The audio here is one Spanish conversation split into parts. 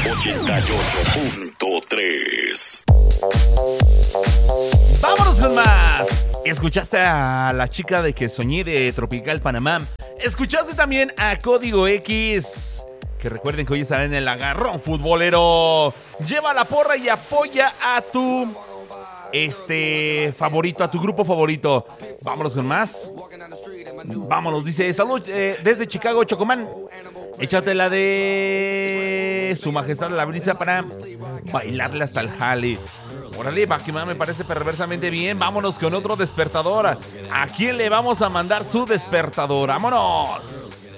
88.3. ¡Vámonos con más! Escuchaste a la chica de Que Soñé de Tropical Panamá. Escuchaste también a Código X. Que recuerden que hoy estará en el agarrón futbolero. Lleva la porra y apoya a tu favorito, a tu grupo favorito. Vámonos con más. Vámonos, dice, salud desde Chicago, Chocomán. Échate la de Su Majestad la Brisa para bailarle hasta el jale. Órale, Baquimán, me parece perversamente bien. Vámonos con otro despertador. ¿A quién le vamos a mandar su despertador? ¡Vámonos!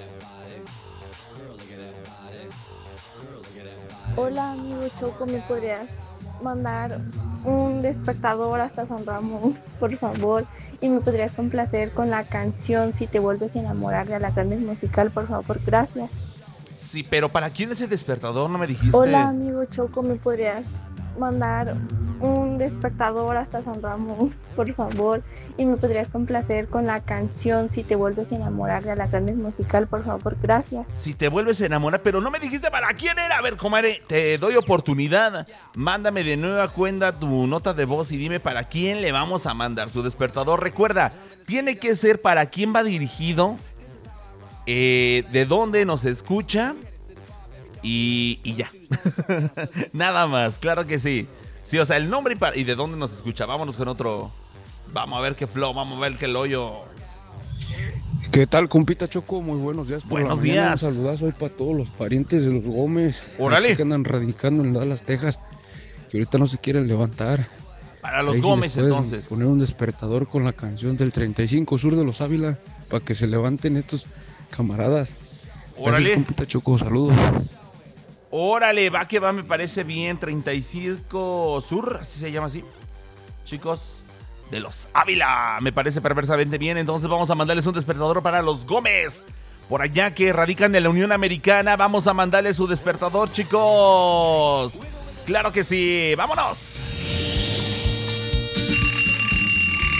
Hola, amigo Choco, ¿me podrías mandar un despertador hasta San Ramón, por favor? Y me podrías complacer con la canción Si te vuelves a enamorar de Alacranes Musical, por favor, gracias. Sí, pero ¿para quién es el despertador? No me dijiste. Hola, amigo Choco, ¿me podrías mandar un despertador hasta San Ramón, por favor? Y me podrías complacer con la canción Si te vuelves a enamorar de Alacranes Musical, por favor, gracias. Si te vuelves a enamorar, pero no me dijiste para quién era. A ver, comadre, te doy oportunidad. Mándame de nueva cuenta tu nota de voz y dime para quién le vamos a mandar su despertador. Recuerda, tiene que ser para quién va dirigido, de dónde nos escucha y ya. Nada más, claro que sí. Sí, o sea, el nombre y de dónde nos escucha. Vámonos con otro. Vamos a ver qué flow, vamos a ver qué loyo. ¿Qué tal, compita Choco? Muy buenos días. Buenos días. Un saludazo hoy para todos los parientes de los Gómez. Órale. Que andan radicando en Dallas, Texas, que ahorita no se quieren levantar. Para los ahí Gómez, sí les pueden entonces. poner un despertador con la canción del 35 Sur de los Ávila para que se levanten estos camaradas. Órale. Gracias, compita Choco, saludos. Órale, va que va, me parece bien. 35 Sur, así se llama así. Chicos de los Ávila, me parece perversamente bien. Entonces vamos a mandarles un despertador para los Gómez, por allá que radican en la Unión Americana. Vamos a mandarles su despertador, chicos. Claro que sí, vámonos.